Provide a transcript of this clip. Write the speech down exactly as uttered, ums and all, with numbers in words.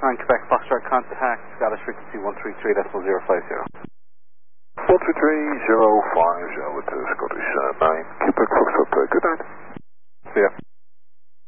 nine Quebec Foxtrot, contact Scottish frequency one three three point zero five zero. one three three point zero five zero to Scottish uh, nine Quebec Foxtrot, uh, good night.